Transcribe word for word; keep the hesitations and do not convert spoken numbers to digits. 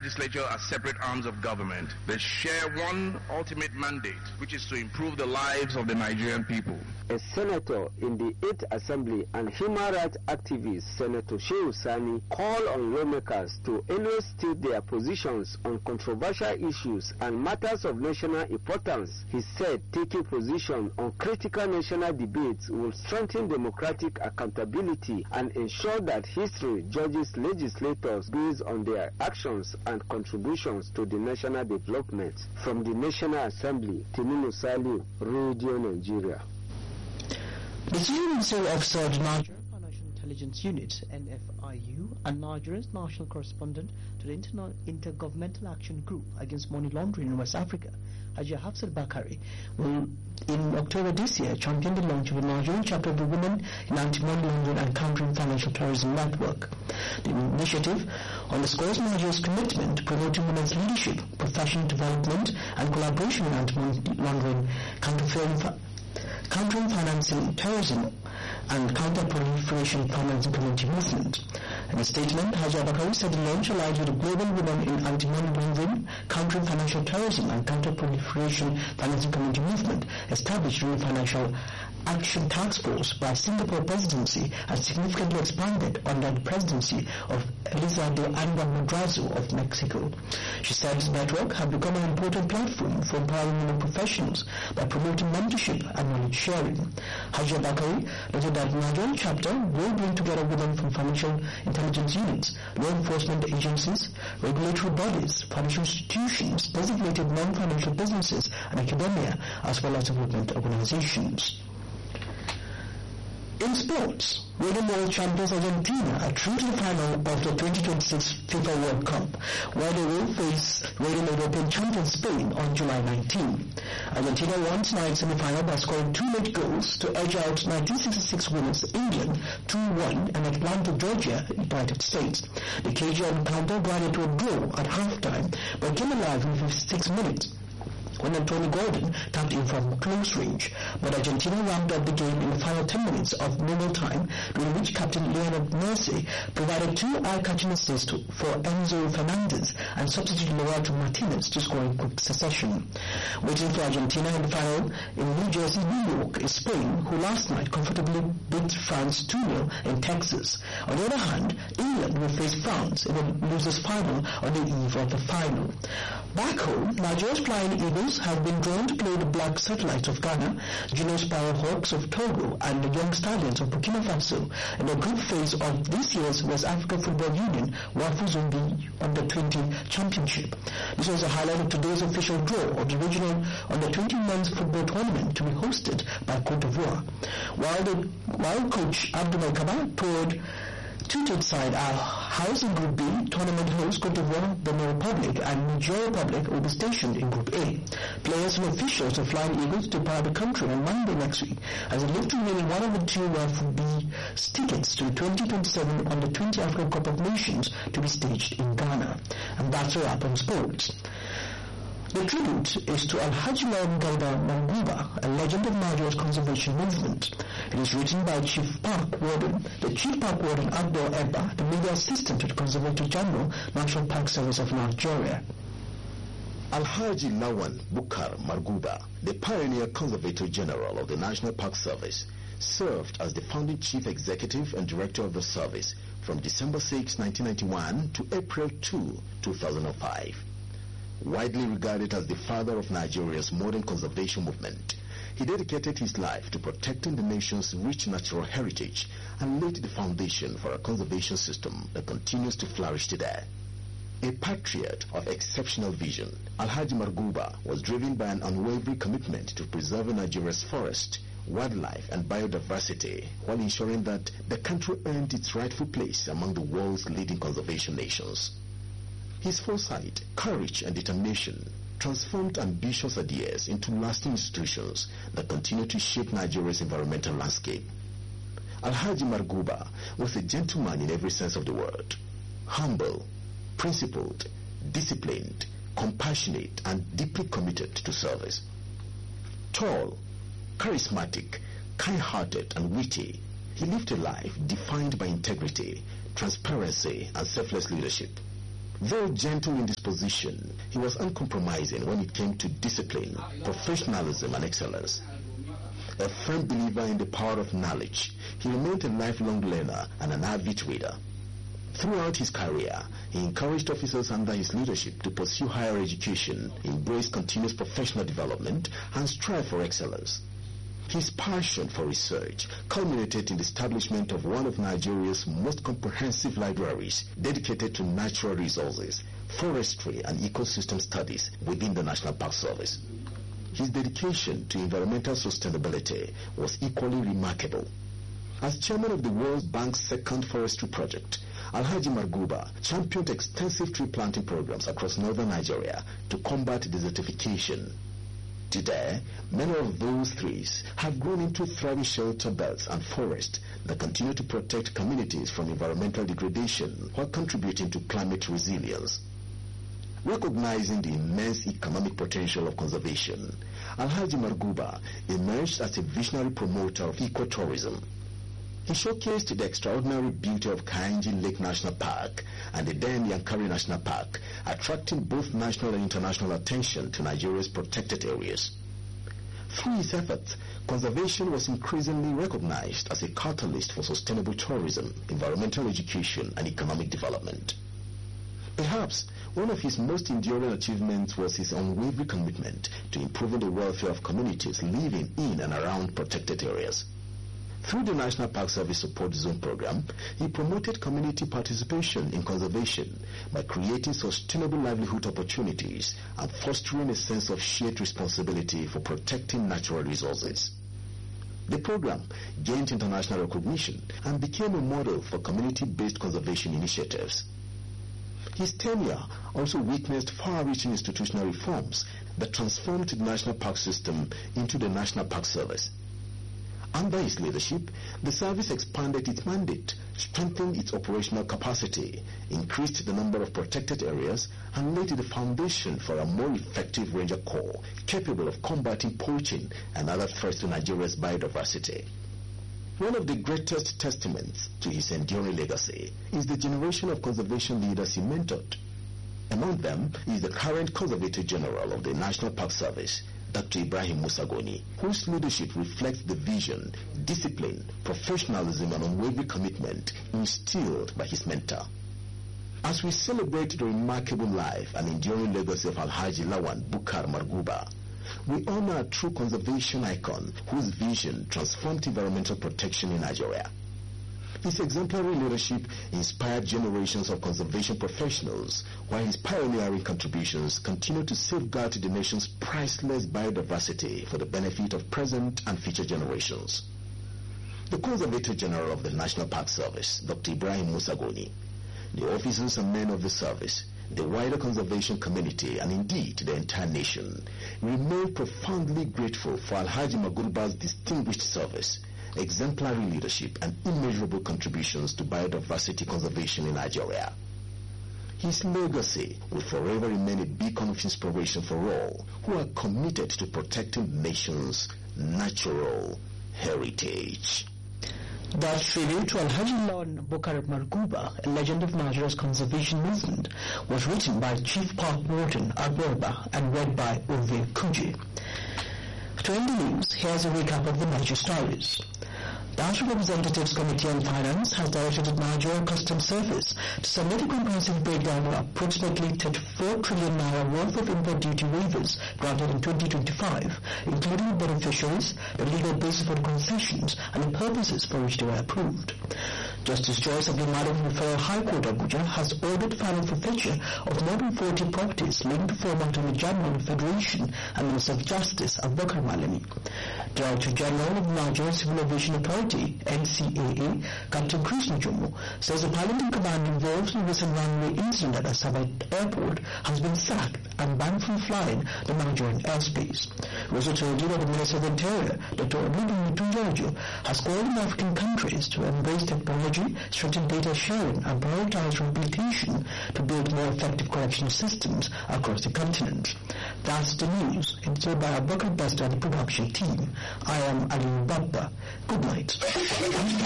legislature are separate arms of government. They share one ultimate mandate, which is to improve the lives of the Nigerian people. A senator in the eighth Assembly and human rights activist, Senator Shehu Sani, called on lawmakers to always state their positions on controversial issues and matters of national importance. He said taking position on critical national debates will strengthen democratic accountability and ensure that history judges legislators based on their actions and contributions to the national development. From the National Assembly, Tinimu Saliu, Radio Nigeria. The Senior Minister Officer of the Nigerian Financial Intelligence Unit, N F I U, and Nigeria's national correspondent to the Inter Intergovernmental Action Group Against Money Laundering in West Africa, Haji Hafsat Bakari, will in October this year champion the launch of a Nigerian chapter of the Women in Anti-Money Laundering and Countering Financial Terrorism Network. The initiative underscores Nigeria's commitment to promoting women's leadership, professional development, and collaboration in anti-money laundering, countering countering financing terrorism, and counter-proliferation financing community movement. In a statement, Haji Bakari said the launch aligns with the Global Women in Anti-Money Laundering, Countering Financial Terrorism, and Counter-Proliferation Financing Community movement established during the Financial Action Task Force by Singapore Presidency and significantly expanded under the presidency of Elizalde Anda Madrazo of Mexico. She said this network had become an important platform for empowering women professionals by promoting mentorship and knowledge sharing. Haji Bakari noted that the Nigerian chapter will bring together women from financial intelligence units, law enforcement agencies, regulatory bodies, financial institutions, designated non-financial businesses, and academia, as well as development organizations. In sports, Real World Champions Argentina are through to the final of the twenty twenty-six FIFA World Cup, where they will face reigning European champion Spain on July nineteenth. Argentina won tonight's semi-final by scoring two late goals to edge out nineteen sixty-six winners England two one and Atlanta, Georgia, United States. The Cajun encounter grinded to a draw at halftime, but came alive in fifty-six minutes. When Antonio Gordon tapped in from close range, but Argentina ramped up the game in the final ten minutes of normal time, during which Captain Lionel Messi provided two eye-catching assists for Enzo Fernandez and substitute Lautaro Martinez to score in quick succession. Waiting for Argentina in the final in New Jersey, New York, is Spain, who last night comfortably beat France two nil in Texas. On the other hand, England will face France in the losers' final on the eve of the final. Back home, Nigeria's Flying Eagles have been drawn to play the Black Satellites of Ghana, Junior Sparrowhawks of Togo, and the Young Stallions of Burkina Faso in the group phase of this year's West Africa Football Union Wafuzumbi Under twenty Championship. This was a highlight of today's official draw of the regional Under twenty men's football tournament to be hosted by Cote d'Ivoire. While the while coach Abdoulaye Kaba toured two-third side are housed in Group B, tournament host Cote d'Ivoire, Benin Republic, and Niger Republic will be stationed in Group A. Players and officials of Flying Eagles depart the country on Monday next week as they look to win one of the two Group B tickets to the twenty twenty-seven Under twenty African Cup of Nations to be staged in Ghana. And that's a wrap on sports. The tribute is to Alhaji Lawan Garba Manguba, a legend of Nigeria's conservation movement. It is written by Chief Park Warden, the Chief Park Warden Abdul Eba, the media assistant to the Conservator General, National Park Service of Nigeria. Alhaji Lawan Bukar Marguba, the pioneer Conservator General of the National Park Service, served as the founding Chief Executive and Director of the service from December sixth, nineteen ninety-one to April second, two thousand five. Widely regarded as the father of Nigeria's modern conservation movement, he dedicated his life to protecting the nation's rich natural heritage and laid the foundation for a conservation system that continues to flourish today. A patriot of exceptional vision, Alhaji Marguba was driven by an unwavering commitment to preserving Nigeria's forest, wildlife and biodiversity while ensuring that the country earned its rightful place among the world's leading conservation nations. His foresight, courage and determination transformed ambitious ideas into lasting institutions that continue to shape Nigeria's environmental landscape. Alhaji Marguba was a gentleman in every sense of the word, humble, principled, disciplined, compassionate and deeply committed to service. Tall, charismatic, kind-hearted and witty, he lived a life defined by integrity, transparency and selfless leadership. Though gentle in disposition, he was uncompromising when it came to discipline, professionalism, and excellence. A firm believer in the power of knowledge, he remained a lifelong learner and an avid reader. Throughout his career, he encouraged officers under his leadership to pursue higher education, embrace continuous professional development, and strive for excellence. His passion for research culminated in the establishment of one of Nigeria's most comprehensive libraries dedicated to natural resources, forestry, and ecosystem studies within the National Park Service. His dedication to environmental sustainability was equally remarkable. As chairman of the World Bank's second forestry project, Alhaji Marguba championed extensive tree planting programs across northern Nigeria to combat desertification. Today, many of those trees have grown into thriving shelter belts and forests that continue to protect communities from environmental degradation while contributing to climate resilience. Recognizing the immense economic potential of conservation, Alhaji Marguba emerged as a visionary promoter of ecotourism. He showcased the extraordinary beauty of Kainji Lake National Park and the then Yankari National Park, attracting both national and international attention to Nigeria's protected areas. Through his efforts, conservation was increasingly recognized as a catalyst for sustainable tourism, environmental education, and economic development. Perhaps one of his most enduring achievements was his unwavering commitment to improving the welfare of communities living in and around protected areas. Through the National Park Service Support Zone program, he promoted community participation in conservation by creating sustainable livelihood opportunities and fostering a sense of shared responsibility for protecting natural resources. The program gained international recognition and became a model for community-based conservation initiatives. His tenure also witnessed far-reaching institutional reforms that transformed the National Park System into the National Park Service. Under his leadership, the service expanded its mandate, strengthened its operational capacity, increased the number of protected areas, and laid the foundation for a more effective ranger corps capable of combating poaching and other threats to Nigeria's biodiversity. One of the greatest testaments to his enduring legacy is the generation of conservation leaders he mentored. Among them is the current Conservator General of the National Park Service, Doctor Ibrahim Musagoni, whose leadership reflects the vision, discipline, professionalism, and unwavering commitment instilled by his mentor. As we celebrate the remarkable life and enduring legacy of Alhaji Lawan Bukar Marguba, we honor a true conservation icon whose vision transformed environmental protection in Nigeria. His exemplary leadership inspired generations of conservation professionals, while his pioneering contributions continue to safeguard the nation's priceless biodiversity for the benefit of present and future generations. The Conservator General of the National Park Service, Doctor Ibrahim Musagoni, the officers and men of the service, the wider conservation community, and indeed the entire nation, remain profoundly grateful for Alhaji Marguba's distinguished service, exemplary leadership, and immeasurable contributions to biodiversity conservation in Nigeria. His legacy will forever remain a beacon of inspiration for all who are committed to protecting the nation's natural heritage. That tribute to Alhaji Lawan Bukar Marguba, a legend of Nigeria's conservation movement, was written by Chief Park Warden Agborba and read by Ove Kuji. To end the news, here's a recap of the major stories. The House of Representatives Committee on Finance has directed the Nigeria Customs Service to submit a comprehensive breakdown of approximately thirty-four trillion naira worth of import duty waivers granted in twenty twenty-five, including the beneficiaries, the legal basis for the concessions, and the purposes for which they were approved. Justice Joyce Abdulmalik of the Federal High Court Abuja has ordered final forfeiture of more than forty properties linked to former Attorney General of the Federation and Minister of Justice Abubakar Malami. Director General of the Nigeria Civil Aviation Authority, N C A A, Captain Chris Njomo, says the piloting command involved in the recent runway incident at Asaba Airport has been sacked and banned from flying the Nigerian airspace. We also told you that the Minister of the Interior, Doctor Oludun Tunjojo, has called on African countries to embrace technology, strengthen data sharing, and prioritize rehabilitation to build more effective correctional systems across the continent. That's the news, edited by Abubakar Besta and the production team. I am Ali Babba. Good night.